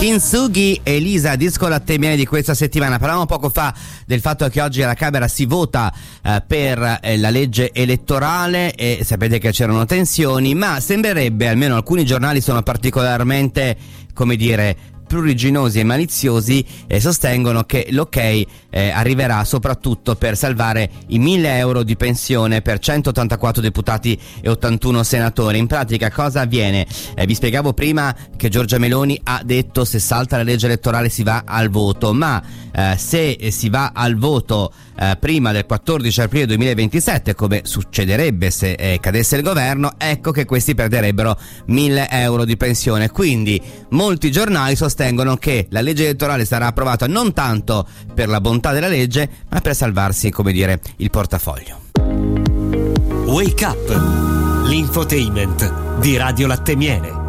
Kintsugi e Elisa, disco Latte Miele di questa settimana. Parlavamo poco fa del fatto che oggi alla Camera si vota per la legge elettorale e sapete che c'erano tensioni, ma sembrerebbe, almeno alcuni giornali sono particolarmente, come dire, pruriginosi e maliziosi, e sostengono che l'ok arriverà soprattutto per salvare i 1.000 euro di pensione per 184 deputati e 81 senatori. In pratica cosa avviene? Vi spiegavo prima che Giorgia Meloni ha detto se salta la legge elettorale si va al voto, ma se si va al voto prima del 14 aprile 2027, come succederebbe se cadesse il governo, ecco che questi perderebbero 1.000 euro di pensione. Quindi molti giornali sostengono che la legge elettorale sarà approvata non tanto per la bontà della legge, ma per salvarsi, come dire, il portafoglio. Wake Up, l'infotainment di Radio Latte Miele.